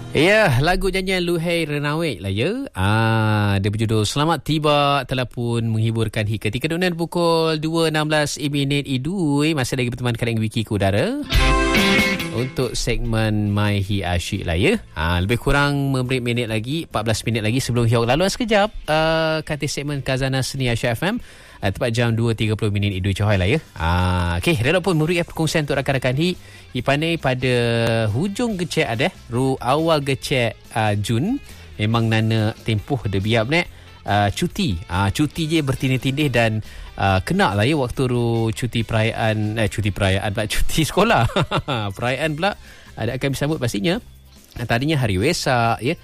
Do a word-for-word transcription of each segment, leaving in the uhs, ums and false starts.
Ya, lagu nyanyian Luhai Renawik lah ya. Ah, dia berjudul Selamat Tiba telah pun menghiburkan hingga ketika kedudukan pukul dua enam belas minit idui. Masih lagi berteman kalian Wiki ke udara untuk segmen My Hi Asyik lah ya. Ah, lebih kurang memberi minit lagi, empat belas minit lagi sebelum hiok laluan sekejap. Uh, kata segmen Khazanah Seni Asyik F M. Uh, tepat jam dua tiga puluh minit idui Johor lah ya. Ah, okey, Rela pun memberi perkongsian untuk rakan-rakan Hi. Hi pandai pada hujung gecek ada, ru awal gecek uh, Jun memang nana tempoh dia biar nek uh, cuti. Uh, cuti je bertindih-tindih dan uh, kena lah ya waktu ru cuti perayaan, eh cuti perayaan pula, cuti sekolah. Perayaan pula ada akan disambut pastinya. Tadinya hari Wesak ya.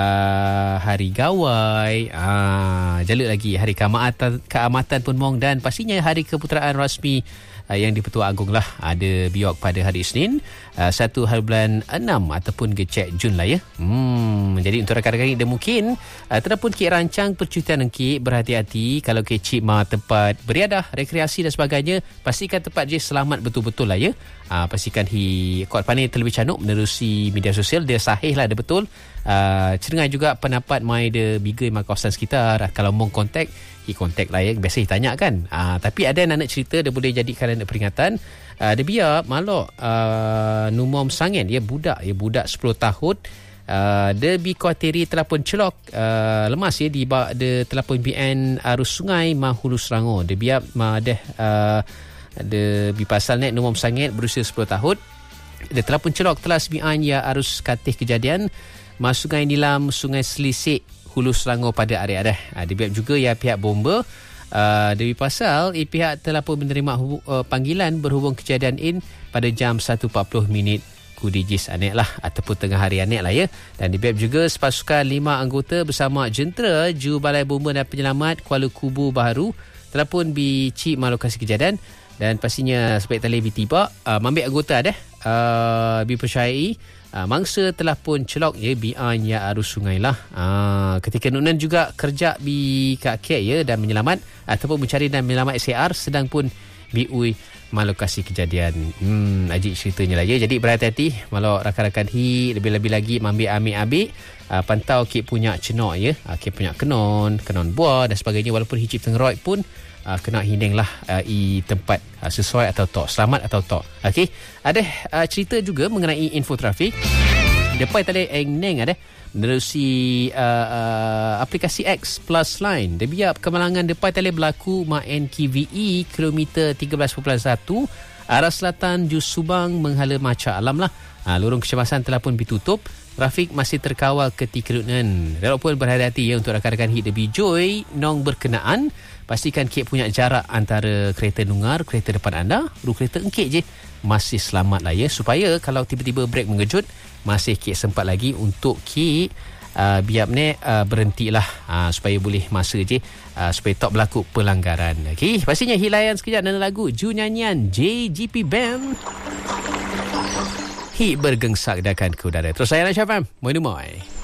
Uh, hari Gawai, uh, jalur lagi hari keamatan, keamatan pun mong, dan pastinya hari keputeraan rasmi uh, yang di-Pertua Agong lah ada biok pada hari Isnin uh, satu hari bulan enam ataupun gecek Jun lah ya. Hmm, jadi untuk rakan-rakan ini mungkin uh, terdapat kek rancang percutian engkik, berhati-hati kalau kek cik ma tempat beriadah, rekreasi dan sebagainya, pastikan tempat je selamat betul-betul lah ya. Uh, pastikan hi kuat pandai terlebih canuk menerusi media sosial, dia sahih lah, dia betul. Uh, cendengar juga pendapat mai de bigger mai kawasan sekitar. Kalau mau kontak, hi kontak lah ya, biasa hi tanya kan. Uh, tapi ada yang nak cerita, dia boleh jadikan ada peringatan. Uh, dia biar malok uh, numom sangen ya, budak ya, budak sepuluh tahun. Uh, dia bi kuatiri telah pun celok uh, lemas ya di bawah de telah pun B N arus sungai Mahulu Selangor. Dia biar ma deh uh, ada bi pasal nek numom sangen berusia sepuluh tahun. Dia telah pun celok telas B N ya arus katih kejadian masuk Sungai Nilam, Sungai Selisik, Hulu Selangor pada area dah. Ha, dia biar juga ya pihak bomba uh, dari pasal eh, pihak telah pun menerima hubung, uh, panggilan berhubung kejadian in pada jam satu empat puluh minit kudijis anek lah ataupun tengah hari anek lah ya. Dan dia biar juga sepasukan lima anggota bersama jentera Ju Balai Bomba dan Penyelamat Kuala Kubu Baharu telah pun bicik lokasi kejadian, dan pastinya sebaik tali tiba uh, mambik anggota dah uh, dipercayai Uh, mangsa telah pun celok ya B N ya arus sungai lah. Uh, ketika nunan juga kerja di kakek ya dan menyelamat ataupun mencari dan menyelamat S A R sedang pun biui malokasi kejadian. Hmm, ajik ceritanya lah ya. Jadi berhati-hati malau rakan-rakan hi, lebih-lebih lagi mambil ambil-ambil uh, pantau kek punya cenok ya. Uh, kek punya kenon, kenon buah dan sebagainya, walaupun hicip tengeroid pun Uh, kena hinding lah uh, i tempat uh, sesuai atau tak, selamat atau tak. Okey, ada uh, cerita juga mengenai info trafik. Depan tadi engneng ada menerusi uh, uh, aplikasi X Plus Line. Dia biar kemalangan depan tadi berlaku ma N K V E kilometer tiga belas perpuluhan satu arah selatan Jus Subang menghala Maca Alam lah. Uh, lorong kecemasan telah pun ditutup. Trafik masih terkawal ketika kedudukan. Walaupun berhati-hati ya untuk rakan-rakan hit lebih joy nong berkenaan. Pastikan kek punya jarak antara kereta nungar, kereta depan anda, ru kereta engkek je masih selamat lah ya. Supaya kalau tiba-tiba brek mengejut, masih kek sempat lagi untuk kek uh, biar ni uh, berhentilah uh, supaya boleh masa je uh, supaya tak berlaku pelanggaran. Okey, pastinya hilayan sekejap dan lagu Ju nyanyian J G P Band. Hi bergengsak dakan ke udara. Terus saya Asyaf M, Moin Umai.